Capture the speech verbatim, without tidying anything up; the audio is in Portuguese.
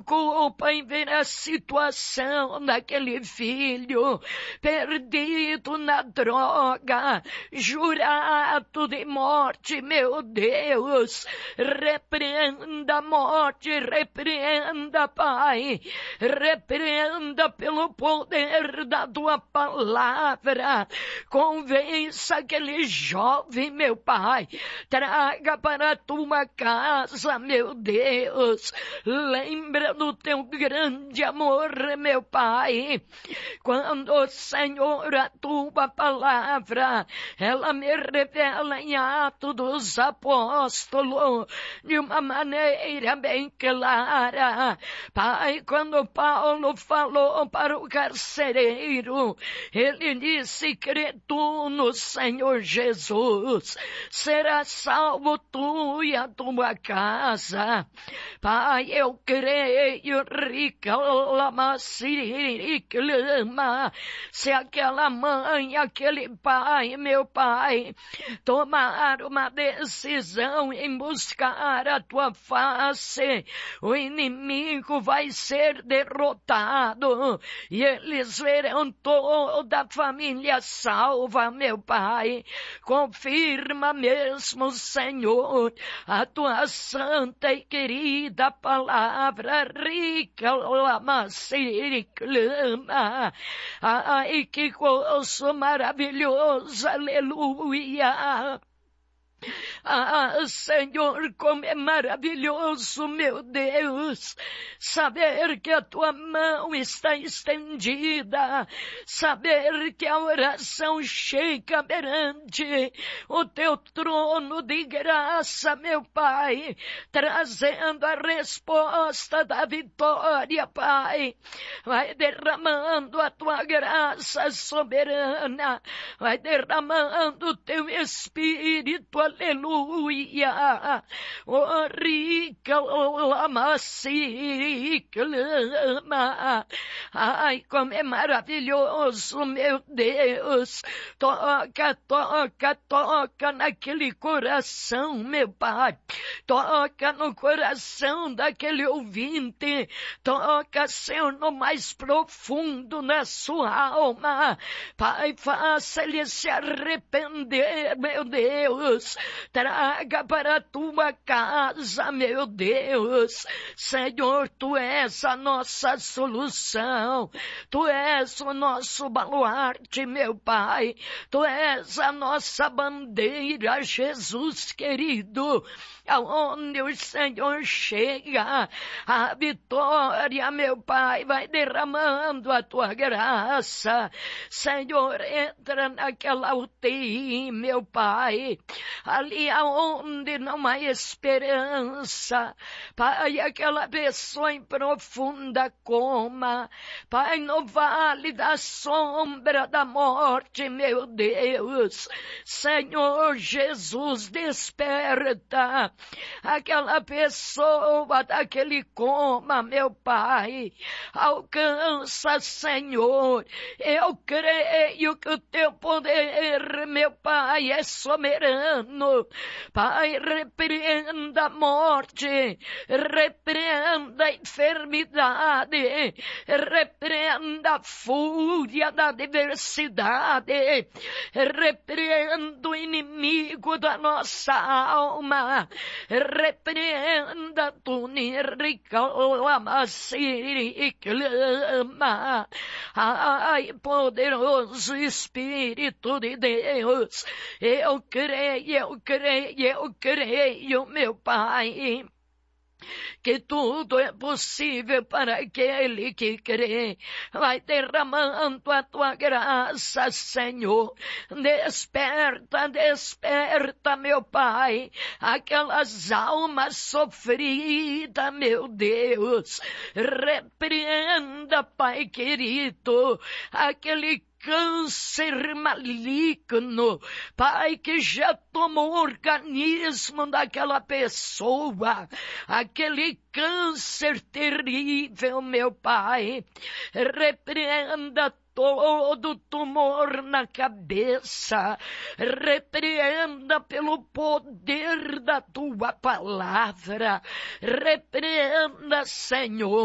preocupa em ver a situação daquele filho perdido na droga, jurado de morte, meu Deus. Repreenda a morte, repreenda, Pai, repreenda pelo poder da tua palavra. Convença aquele jovem, meu Pai, traga para a tua casa, meu Deus. Lembra do teu grande amor, meu Pai, quando, Senhor, a tua palavra, ela me revela em Atos dos Apóstolos de uma maneira bem clara. Pai, quando Paulo falou para o carcereiro, ele disse: crê tu no Senhor Jesus, será salvo tu e a tua casa. Pai, eu creio, rica lama clama, se aquela mãe, aquele pai, meu Pai, tomar uma decisão em buscar a tua face, o inimigo vai ser derrotado e eles verão toda a família salva, meu Pai. Confirma mesmo, Senhor, a tua santa e querida palavra, rica lama clama. Ai, que gozo maravilhoso, aleluia. Ah, Senhor, como é maravilhoso, meu Deus, saber que a tua mão está estendida, saber que a oração chega perante o teu trono de graça, meu Pai, trazendo a resposta da vitória, Pai. Vai derramando a tua graça soberana, vai derramando o teu Espírito, aleluia. Oh, rica lama clama. Ai, como é maravilhoso, meu Deus. Toca, toca, toca naquele coração, meu Pai. Toca no coração daquele ouvinte. Toca, Senhor, no mais profundo na sua alma. Pai, faça ele se arrepender, meu Deus. Traga para a tua casa, meu Deus. Senhor, tu és a nossa solução. Tu és o nosso baluarte, meu Pai. Tu és a nossa bandeira, Jesus querido. Aonde o Senhor chega, a vitória, meu Pai, vai derramando a tua graça. Senhor, entra naquela U T I, meu Pai, ali aonde não há esperança. Pai, aquela pessoa em profunda coma. Pai, no vale da sombra da morte, meu Deus. Senhor Jesus, desperta aquela pessoa daquele coma, meu Pai. Alcança, Senhor. Eu creio que o teu poder, meu Pai, é soberano. Pai, repreenda a morte, repreenda a enfermidade, repreenda a fúria da adversidade, repreenda o inimigo da nossa alma, repreenda tu rica lama clama. Ai, poderoso Espírito de Deus, eu creio, eu creio, eu creio, meu Pai, que tudo é possível para aquele que crê. Vai derramando a tua graça, Senhor. Desperta, desperta, meu Pai, aquelas almas sofridas, meu Deus. Repreenda, Pai querido, aquele câncer maligno, Pai, que já tomou o organismo daquela pessoa, aquele câncer terrível, meu Pai. Repreenda todo tumor na cabeça, repreenda pelo poder da tua palavra, repreenda, Senhor,